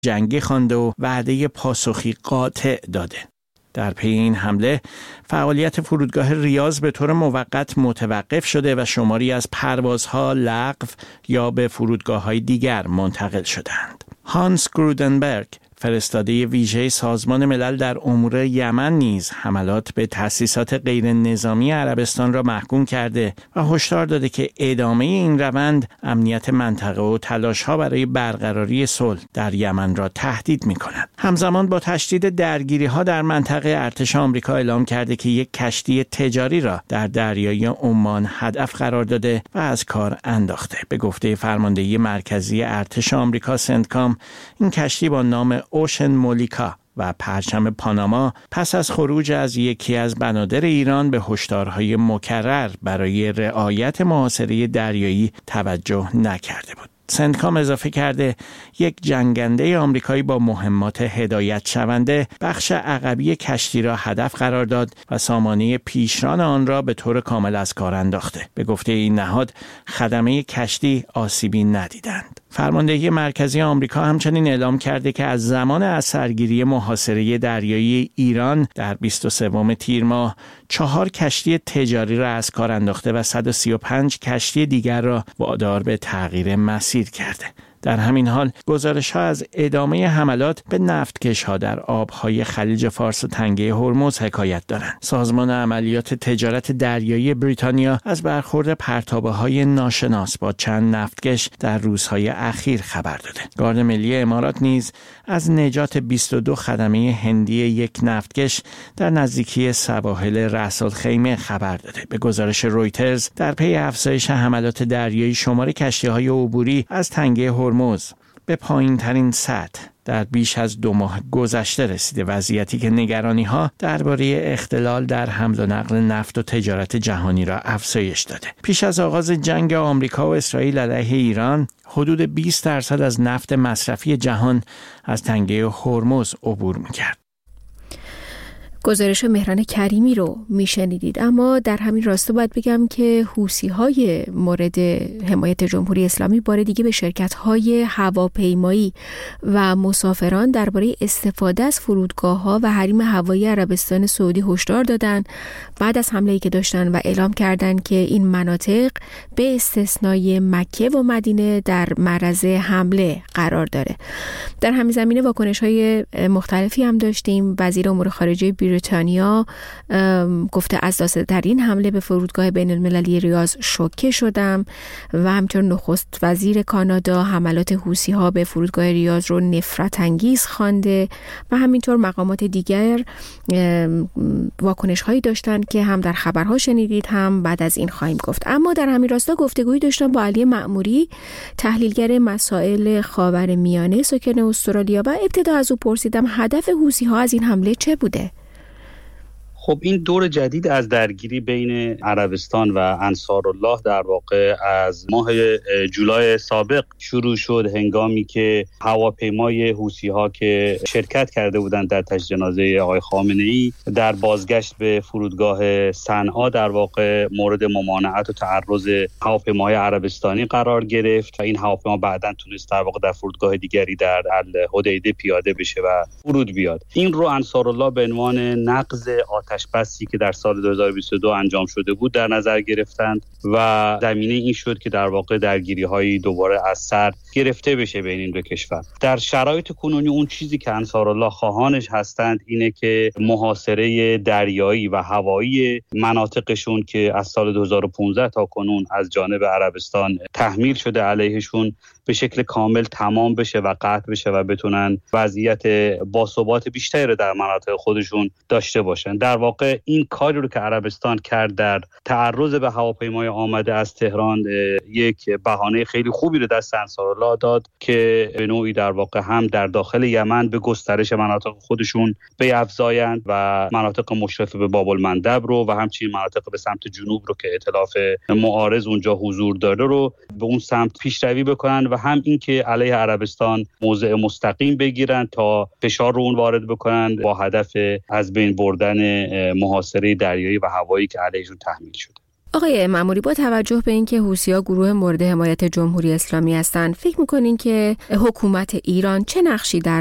جنگی خوانده و وعده پاسخی قاطع داده. در پی این حمله فعالیت فرودگاه ریاض به طور موقت متوقف شده و شماری از پروازها لغو یا به فرودگاه‌های دیگر منتقل شدند. هانس گرودنبرگ، فرستاده ویژه سازمان ملل در امور یمن نیز حملات به تأسیسات غیر نظامی عربستان را محکوم کرده و هشدار داده که ادامه این روند امنیت منطقه و تلاش‌ها برای برقراری صلح در یمن را تهدید می‌کند. همزمان با تشدید درگیری‌ها در منطقه، ارتش آمریکا اعلام کرده که یک کشتی تجاری را در دریای عمان هدف قرار داده و از کار انداخته. به گفته فرماندهی مرکزی ارتش آمریکا سنتکام، این کشتی با نام اوشن مولیکا و پرچم پاناما پس از خروج از یکی از بنادر ایران به هشدارهای مکرر برای رعایت محاصره دریایی توجه نکرده بود. سنتکام اضافه کرده یک جنگنده آمریکایی با مهمات هدایت شونده بخش عقبی کشتی را هدف قرار داد و سامانه پیشران آن را به طور کامل از کار انداخته. به گفته این نهاد خدمه کشتی آسیبی ندیدند. فرماندهی مرکزی آمریکا همچنین اعلام کرده که از زمان اثرگیری محاصره دریایی ایران در 23 تیر ماه 4 کشتی تجاری را از کار انداخته و 135 کشتی دیگر را وادار به تغییر مسیر کرده. در همین حال گزارش‌ها از ادامه حملات به نفتکش‌ها در آب‌های خلیج فارس و تنگه هرمز حکایت دارند. سازمان عملیات تجارت دریایی بریتانیا از برخورد پرتابه‌های ناشناس با چند نفتکش در روزهای اخیر خبر داده. گارد ملی امارات نیز از نجات 22 خدمه هندی یک نفتکش در نزدیکی سواحل رأس الخیمه خبر داده. به گزارش رویترز در پی افزایش حملات دریایی شمار کشتی‌های عبوری از تنگه هرمز به پایین‌ترین سطح در بیش از 2 ماه گذشته رسیده، وضعیتی که نگرانی‌ها درباره اختلال در حمل و نقل نفت و تجارت جهانی را افزایش داده. پیش از آغاز جنگ آمریکا و اسرائیل علیه ایران، حدود 20% از نفت مصرفی جهان از تنگه هرمز عبور می‌کرد. گزارش مهران کریمی رو میشنیدید. اما در همین راستا باید بگم که حوثی‌های مورد حمایت جمهوری اسلامی بار دیگه به شرکت‌های هواپیمایی و مسافران درباره استفاده از فرودگاه‌ها و حریم هوایی عربستان سعودی هشدار دادن بعد از حمله‌ای که داشتن و اعلام کردن که این مناطق به استثنای مکه و مدینه در معرض حمله قرار داره. در همین زمینه واکنش‌های مختلفی هم داشتیم. وزیر امور خارجه بریتانیا گفته از در این حمله به فرودگاه بین المللی ریاض شوکه شدم و همچنین نخست وزیر کانادا حملات حوثی‌ها به فرودگاه ریاض رو نفرت انگیز خوانده و همینطور مقامات دیگر واکنش هایی داشتن که هم در خبرها شنیدید هم بعد از این خواهیم گفت. اما در همین راستا گفتگویی داشتم با علی مأموری، تحلیلگر مسائل خاورمیانه ساکن استرالیا، و ابتدا از او پرسیدم هدف حوثی‌ها از این حمله چه بوده؟ خب این دور جدید از درگیری بین عربستان و انصارالله در واقع از ماه جولای سابق شروع شد، هنگامی که هواپیمای حوثی‌ها که شرکت کرده بودند در تجهیز جنازه آقای خامنه‌ای در بازگشت به فرودگاه صنعا در واقع مورد ممانعت و تعرض هواپیمای عربستانی قرار گرفت و این هواپیما بعداً تونست در واقع در فرودگاه دیگری در الحدیده پیاده بشه و فرود بیاد. این رو انصارالله به عنوان نقض آتش‌بسی که در سال 2022 انجام شده بود در نظر گرفتند و زمینه این شد که در واقع درگیری‌هایی دوباره از سر گرفته بشه بین این دو کشور. در شرایط کنونی اون چیزی که انصارالله خواهانش هستند اینه که محاصره دریایی و هوایی مناطقشون که از سال 2015 تا کنون از جانب عربستان تحمیل شده علیهشون به شکل کامل تمام بشه و قطع بشه و بتونن وضعیت باثبات بیشتری رو در مناطق خودشون داشته باشن. در واقع این کاری رو که عربستان کرد در تعرض به هواپیمای آمده از تهران یک بهانه خیلی خوبی رو دست انصارالله داد که به نوعی در واقع هم در داخل یمن به گسترش مناطق خودشون بیفزایند و مناطق مشرف به باب المندب رو و همچنین مناطق به سمت جنوب رو که ائتلاف معارض اونجا حضور داره رو به اون سمت پیشروی بکنن و هم این که علیه عربستان موضع مستقیم بگیرن تا فشار رو اون وارد بکنن با هدف از بین بردن محاصره دریایی و هوایی که علیهشون تحمیل شده. آقای مأموری، با توجه به اینکه حوثی‌ها گروه مورد حمایت جمهوری اسلامی هستند، فکر می‌کنین که حکومت ایران چه نقشی در